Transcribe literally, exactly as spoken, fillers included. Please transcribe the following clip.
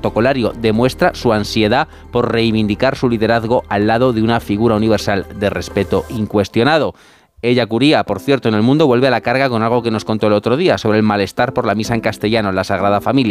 protocolario demuestra su ansiedad por reivindicar su liderazgo al lado de una figura universal de respeto incuestionado. Ella Curía, por cierto, en El Mundo vuelve a la carga con algo que nos contó el otro día sobre el malestar por la misa en castellano en la Sagrada Familia.